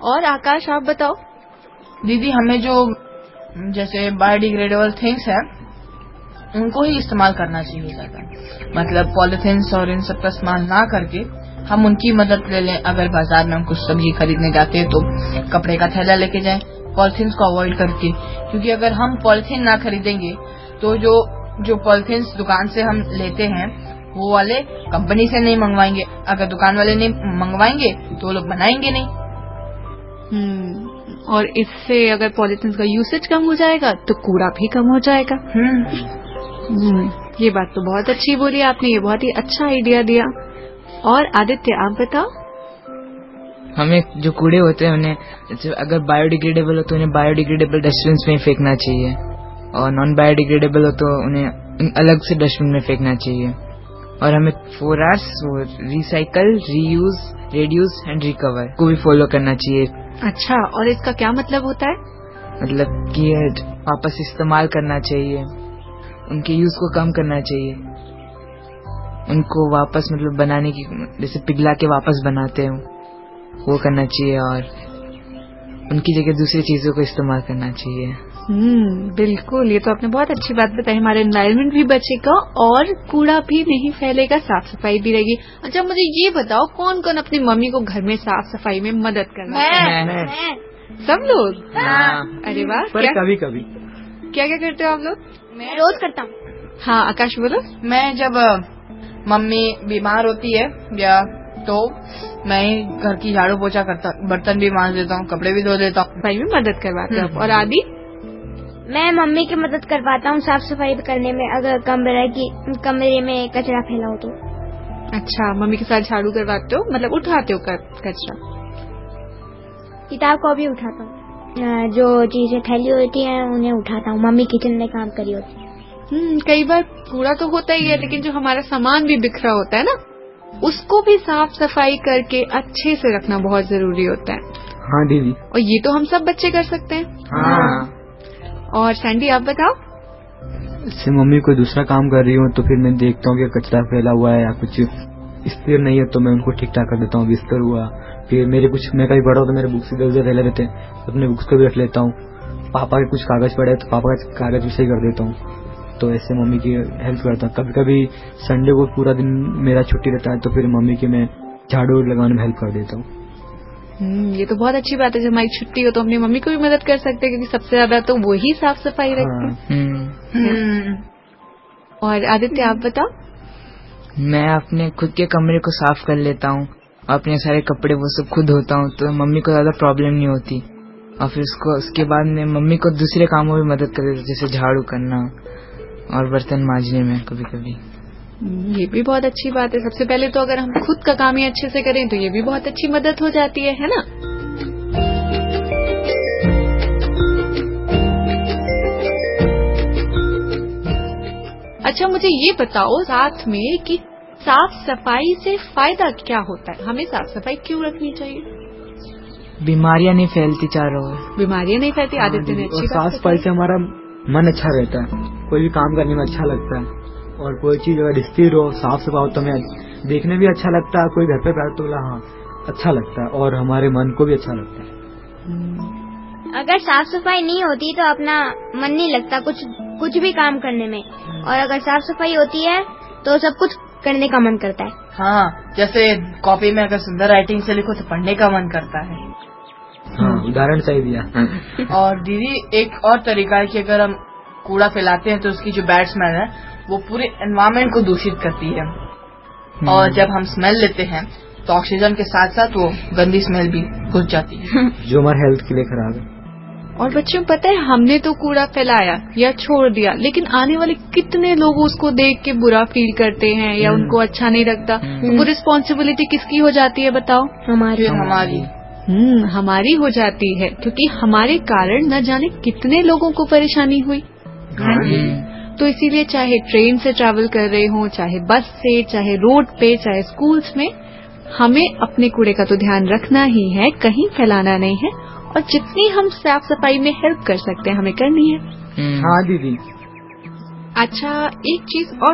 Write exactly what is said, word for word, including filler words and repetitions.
और आकाश आप बताओ। दीदी हमें जो जैसे बायोडिग्रेडेबल थिंग्स है उनको ही इस्तेमाल करना चाहिए ज्यादा, मतलब पॉलिथीन्स और इन सब का इस्तेमाल ना करके हम उनकी मदद ले लें। अगर बाजार में हम कुछ सब्जी खरीदने जाते हैं तो कपड़े का थैला लेके जाएं, पॉलिथीन्स को अवॉइड करके, क्योंकि अगर हम पॉलिथीन ना खरीदेंगे तो जो जो पॉलिथीन्स दुकान से हम लेते हैं वो वाले कंपनी से नहीं मंगवाएंगे, अगर दुकान वाले नहीं मंगवाएंगे तो वो लोग बनाएंगे नहीं। हम्म और इससे अगर पॉलिथीन का यूसेज कम हो जाएगा तो कूड़ा भी कम हो जाएगा। हम्म ये बात तो बहुत अच्छी बोली आपने, ये बहुत ही अच्छा आइडिया दिया। और आदित्य आप बताओ। हमें जो कूड़े होते हैं उन्हें अगर बायोडिग्रेडेबल हो तो उन्हें बायोडिग्रेडेबल डस्टबिन में फेंकना चाहिए, और नॉन बायोडिग्रेडेबल हो तो उन्हें अलग से डस्टबिन में फेंकना चाहिए। और हमें four hours recycle, reuse, reduce and recover को भी फॉलो करना चाहिए। अच्छा, और इसका क्या मतलब होता है? मतलब कि वापस इस्तेमाल करना चाहिए, उनके यूज को कम करना चाहिए, उनको वापस मतलब बनाने की, जैसे पिघला के वापस बनाते हैं वो करना चाहिए, और उनकी जगह दूसरी चीजों को इस्तेमाल करना चाहिए। हम्म बिल्कुल, ये तो आपने बहुत अच्छी बात बताई। हमारा एनवायरनमेंट भी बचेगा और कूड़ा भी नहीं फैलेगा, साफ सफाई भी रहेगी। अच्छा मुझे ये बताओ, कौन कौन अपनी मम्मी को घर में साफ सफाई में मदद करना है? मैं, मैं। सब लोग? हाँ। अरे वाह। पर कभी कभी क्या क्या करते हो आप लोग? मैं रोज करता हूँ। हाँ आकाश बोलो। मैं जब मम्मी बीमार होती है या तो मैं ही घर की झाड़ू पोछा करता, बर्तन भी मांज देता हूँ, कपड़े भी धो देता हूँ, सफाई में मदद करवाते हो। और आदि? मैं मम्मी की मदद करवाता हूँ साफ सफाई करने में, अगर कमरे की कमरे में कचरा फैला हो तो। अच्छा, मम्मी के साथ झाड़ू करवाते हो, मतलब उठाते हो कचरा? किताब को भी उठाता हूँ, जो चीजें फैली होती हैं उन्हें उठाता हूँ। मम्मी किचन में काम करी होती है। हम्म कई बार कूड़ा तो होता ही है, लेकिन जो हमारा सामान भी बिखरा होता है ना, उसको भी साफ सफाई करके अच्छे से रखना बहुत जरूरी होता है। हाँ दीदी। और ये तो हम सब बच्चे कर सकते हैं। हाँ। और सैंडी आप बताओ। इससे मम्मी कोई दूसरा काम कर रही हूँ तो फिर मैं देखता हूँ कि कचरा फैला हुआ है या कुछ स्थिर नहीं है तो मैं उनको ठीक ठाक कर देता हूँ। बिस्तर हुआ, फिर मेरे कुछ, मैं कहीं बड़ा हो तो मेरे बुक्स इधर उधर फैले रहते हैं, अपने बुक्स को भी रख लेता हूँ। पापा के कुछ कागज पड़े तो पापा का कागज भी सही कर देता हूँ। तो ऐसे मम्मी की हेल्प करता हूँ। कभी कभी संडे को पूरा दिन मेरा छुट्टी रहता है तो फिर मम्मी की मैं झाड़ू लगाने में हेल्प कर देता हूँ। हम्म ये तो बहुत अच्छी बात है, जब हमारी छुट्टी हो तो अपनी मम्मी को भी मदद कर सकते हैं, क्योंकि सबसे ज्यादा तो वो ही साफ सफाई रखते हैं। और आदित्य आप बताओ। मैं अपने खुद के कमरे को साफ कर लेता हूँ, अपने सारे कपड़े वो सब खुद धोता हूँ, तो मम्मी को ज्यादा प्रॉब्लम नहीं होती। और फिर उसको उसके बाद में मम्मी को दूसरे कामों में मदद कर देता, जैसे झाड़ू करना और बर्तन मांजने में कभी कभी। ये भी बहुत अच्छी बात है। सबसे पहले तो अगर हम खुद का काम ही अच्छे से करें तो ये भी बहुत अच्छी मदद हो जाती है, है ना? अच्छा मुझे ये बताओ साथ में कि साफ सफाई से फायदा क्या होता है, हमें साफ सफाई क्यों रखनी चाहिए? बीमारियां नहीं फैलती चारों ओर। बीमारियां नहीं फैलती। आदित्य ने अच्छी बात साफ सफाई से हमारा मन अच्छा रहता है, कोई भी काम करने में अच्छा लगता है, और कोई चीज अगर स्थिर हो, साफ सफाई हो तो हमें देखने भी अच्छा लगता है। कोई घर पे बैठ तो हाँ अच्छा लगता है, और हमारे मन को भी अच्छा लगता है। अगर साफ सफाई नहीं होती तो अपना मन नहीं लगता कुछ कुछ भी काम करने में, और अगर साफ सफाई होती है तो सब कुछ करने का मन करता है। हाँ, जैसे कॉपी में अगर सुंदर राइटिंग से लिखो तो पढ़ने का मन करता है। हाँ, उदाहरण सही दिया। और दीदी एक और तरीका है कि अगर हम कूड़ा फैलाते हैं तो उसकी जो बैड स्मेल है वो पूरे एनवायरनमेंट को दूषित करती है, और जब हम स्मेल लेते हैं तो ऑक्सीजन के साथ साथ वो गंदी स्मेल भी घुस जाती है, जो हमारे हेल्थ के लिए खराब है। और बच्चों पता है, हमने तो कूड़ा फैलाया या छोड़ दिया, लेकिन आने वाले कितने लोग उसको देख के बुरा फील करते हैं या उनको अच्छा नहीं लगता, तो वो रिस्पॉन्सिबिलिटी किसकी हो जाती है बताओ? हमारी हमारी हम्म हमारी हो जाती है, क्योंकि हमारे कारण न जाने कितने लोगों को परेशानी हुई। तो इसीलिए चाहे ट्रेन से ट्रैवल कर रहे हो, चाहे बस से, चाहे रोड पे, चाहे स्कूल्स में, हमें अपने कूड़े का तो ध्यान रखना ही है, कहीं फैलाना नहीं है, और जितनी हम साफ सफाई में हेल्प कर सकते हैं हमें करनी है। हाँ दीदी। अच्छा एक चीज और